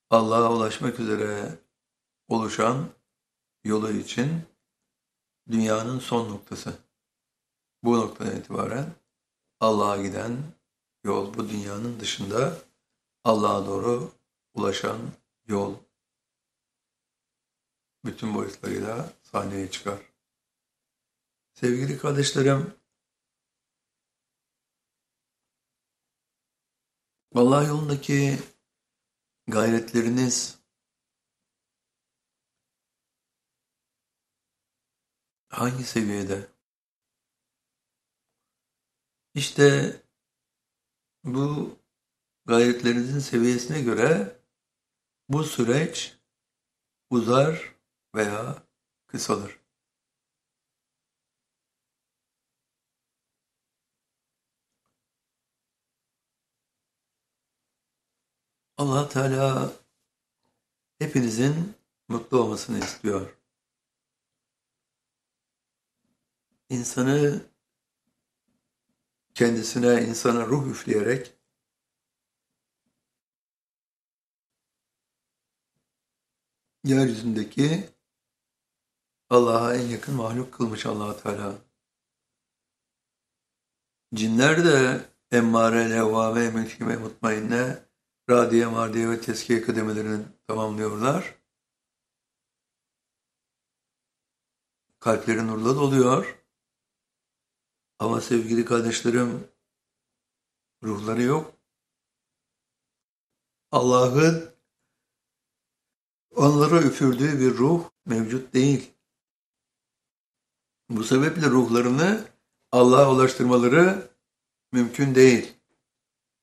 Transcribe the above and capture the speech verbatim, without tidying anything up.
Allah'a ulaşmak üzere oluşan yolu için dünyanın son noktası. Bu noktadan itibaren Allah'a giden yol, bu dünyanın dışında Allah'a doğru ulaşan yol bütün boyutlarıyla sahneye çıkar. Sevgili kardeşlerim, Allah yolundaki gayretleriniz hangi seviyede? İşte bu gayretlerinizin seviyesine göre bu süreç uzar veya kısalır. Allah Teala hepinizin mutlu olmasını istiyor. İnsanı kendisine, insana ruh üfleyerek yeryüzündeki Allah'a en yakın mahluk kılmış Allah Teala. Cinler de emmare, levvame, mülkime, mutmainne, radiye, mardiye ve teskiye kademelerini tamamlıyorlar. Kalpleri nurla doluyor. Ama sevgili kardeşlerim, ruhları yok. Allah'ın onlara üfürdüğü bir ruh mevcut değil. Bu sebeple ruhlarını Allah'a ulaştırmaları mümkün değil.